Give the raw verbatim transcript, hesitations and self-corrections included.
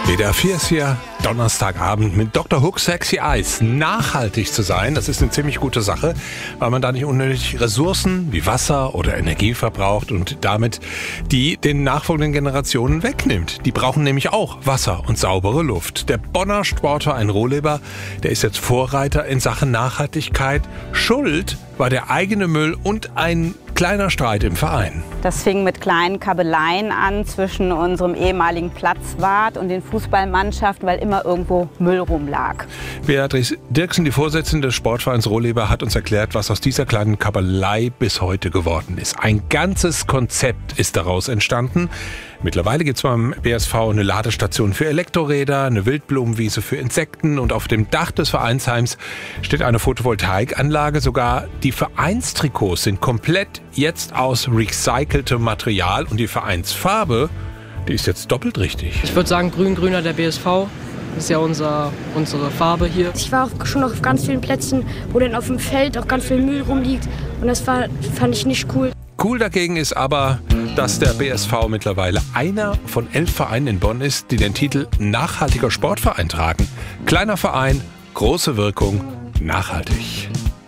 W D R vier ist hier Donnerstagabend mit Doktor Hook Sexy Eyes. Nachhaltig zu sein, das ist eine ziemlich gute Sache, weil man da nicht unnötig Ressourcen wie Wasser oder Energie verbraucht und damit die den nachfolgenden Generationen wegnimmt. Die brauchen nämlich auch Wasser und saubere Luft. Der Bonner Sportverein Rohleber, der ist jetzt Vorreiter in Sachen Nachhaltigkeit. Schuld war der eigene Müll und ein kleiner Streit im Verein. Das fing mit kleinen Kabeleien an zwischen unserem ehemaligen Platzwart und den Fußballmannschaften, weil immer irgendwo Müll rumlag. Beatrice Dirksen, die Vorsitzende des Sportvereins Rohleber, hat uns erklärt, was aus dieser kleinen Kabelei bis heute geworden ist. Ein ganzes Konzept ist daraus entstanden. Mittlerweile gibt es beim B S V eine Ladestation für Elektroräder, eine Wildblumenwiese für Insekten und auf dem Dach des Vereinsheims steht eine Photovoltaikanlage. Sogar die Vereinstrikots sind komplett jetzt aus recyceltem Material und die Vereinsfarbe, die ist jetzt doppelt richtig. Ich würde sagen grün-grüner der B S V. Das ist ja unser, unsere Farbe hier. Ich war auch schon auf ganz vielen Plätzen, wo dann auf dem Feld auch ganz viel Müll rumliegt. Und das war, fand ich nicht cool. Cool dagegen ist aber, dass der B S V mittlerweile einer von elf Vereinen in Bonn ist, die den Titel Nachhaltiger Sportverein tragen. Kleiner Verein, große Wirkung, nachhaltig.